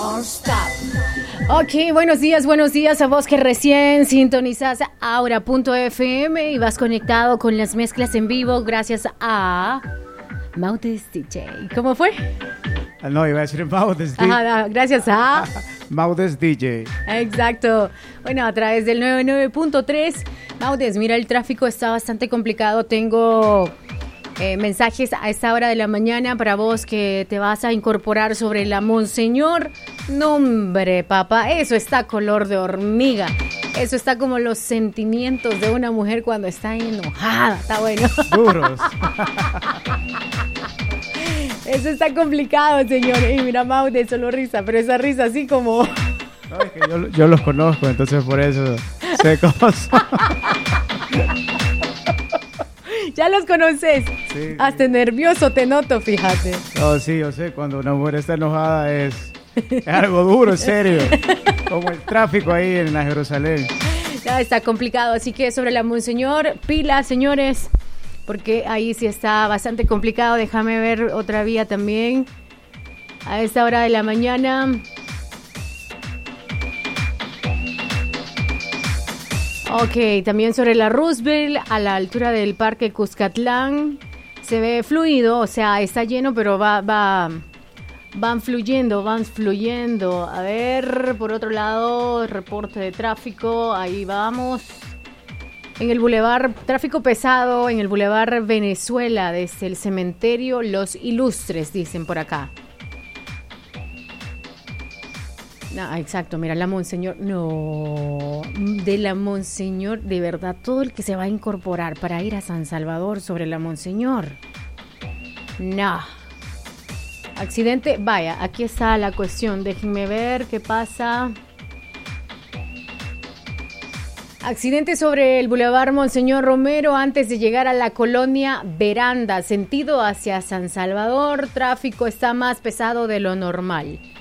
Ok, buenos días a vos que recién sintonizás Aura.fm y vas conectado con las mezclas en vivo gracias a Mautes DJ. ¿Cómo fue? No, iba a decir Mautes DJ. Ajá, gracias a Mautes DJ. Exacto. Bueno, a través del 99.3. Mautes, mira, el tráfico está bastante complicado. Tengo mensajes a esta hora de la mañana para vos que te vas a incorporar sobre la Monseñor. No, hombre, papá, eso está color de hormiga. Eso está como los sentimientos de una mujer cuando está enojada. Está bueno. Duros. Eso está complicado, señor. Y mira, Maute, solo risa, pero esa risa así como... No, es que yo los conozco, entonces por eso sé cómo son. Ya los conoces. Sí, hasta nervioso te noto, fíjate. No, sí, yo sé, cuando una mujer está enojada es algo duro, serio. Como el tráfico ahí en la Jerusalén. No, está complicado, así que sobre la Monseñor, pilas, señores, porque ahí sí está bastante complicado. Déjame ver otra vía también a esta hora de la mañana. Ok, también sobre la Roosevelt, a la altura del Parque Cuscatlán, se ve fluido, o sea, está lleno, pero van fluyendo. A ver, por otro lado, reporte de tráfico, ahí vamos. En el bulevar, tráfico pesado, en el bulevar Venezuela, desde el cementerio Los Ilustres, dicen por acá. No, exacto, mira, la Monseñor, no, de la Monseñor, de verdad, todo el que se va a incorporar para ir a San Salvador sobre la Monseñor, no, accidente, vaya, aquí está la cuestión, déjenme ver qué pasa. Accidente sobre el Boulevard Monseñor Romero antes de llegar a la colonia Veranda, sentido hacia San Salvador, tráfico está más pesado de lo normal.